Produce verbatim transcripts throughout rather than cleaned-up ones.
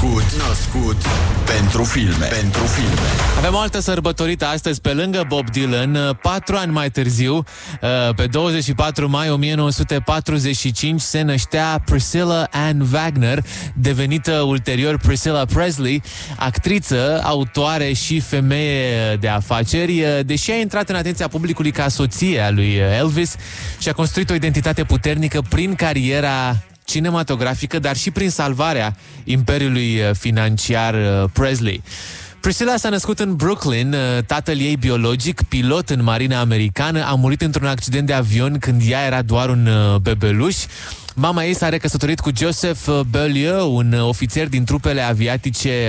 Născut, născut pentru filme, pentru filme. Avem o altă sărbătorită astăzi pe lângă Bob Dylan. Patru ani mai târziu, pe douăzeci și patru mai o mie nouă sute patruzeci și cinci, se năștea Priscilla Ann Wagner, devenită ulterior Priscilla Presley, actriță, autoare și femeie de afaceri. Deși a intrat în atenția publicului ca soție a lui Elvis și a construit o identitate puternică prin cariera cinematografică, dar și prin salvarea imperiului financiar Presley. Priscilla s-a născut în Brooklyn. Tatăl ei biologic, pilot în marina americană, a murit într-un accident de avion când ea era doar un bebeluș. Mama ei s-a recăsătorit cu Joseph Beaulieu, un ofițer din trupele aviatice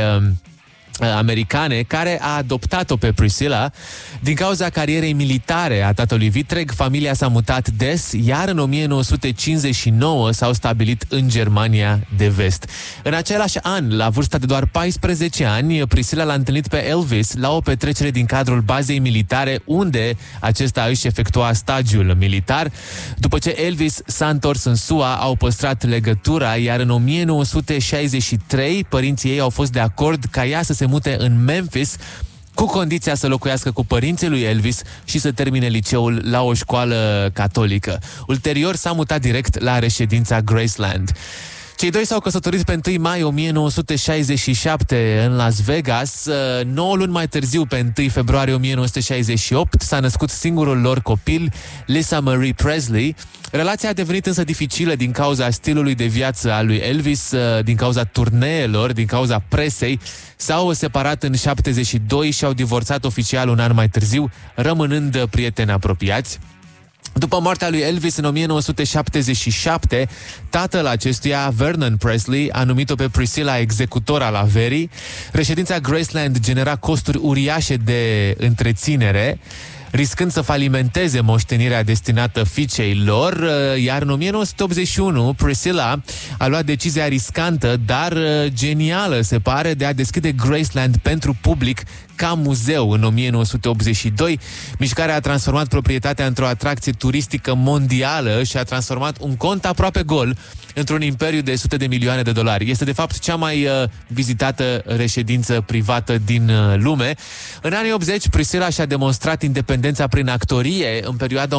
americane, care a adoptat-o pe Priscilla. Din cauza carierei militare a tatălui vitreg, familia s-a mutat des, iar în o mie nouă sute cincizeci și nouă s-au stabilit în Germania de Vest. În același an, la vârsta de doar paisprezece ani, Priscilla l-a întâlnit pe Elvis la o petrecere din cadrul bazei militare, unde acesta își efectua stagiul militar. După ce Elvis s-a întors în S U A, au păstrat legătura, iar în o mie nouă sute șaizeci și trei părinții ei au fost de acord ca ea să se mute în Memphis, cu condiția să locuiască cu părinții lui Elvis și să termine liceul la o școală catolică. Ulterior s-a mutat direct la reședința Graceland. Cei doi s-au căsătorit pe întâi mai o mie nouă sute șaizeci și șapte în Las Vegas. nouă luni mai târziu, pe întâi februarie o mie nouă sute șaizeci și opt, s-a născut singurul lor copil, Lisa Marie Presley. Relația a devenit însă dificilă din cauza stilului de viață al lui Elvis, din cauza turneelor, din cauza presei. S-au separat în șaptezeci și doi și au divorțat oficial un an mai târziu, rămânând prieteni apropiați. După moartea lui Elvis în o mie nouă sute șaptezeci și șapte, tatăl acestuia, Vernon Presley, a numit-o pe Priscilla executor al averii. Reședința Graceland genera costuri uriașe de întreținere, riscând să falimenteze moștenirea destinată fiicei lor, iar în o mie nouă sute optzeci și unu Priscilla a luat decizia riscantă, dar genială, se pare, de a deschide Graceland pentru public ca muzeu în o mie nouă sute optzeci și doi. Mișcarea a transformat proprietatea într-o atracție turistică mondială și a transformat un cont aproape gol într-un imperiu de sute de milioane de dolari. Este de fapt cea mai uh, vizitată reședință privată din uh, lume. În anii optzeci, Priscilla și-a demonstrat independența prin actorie în perioada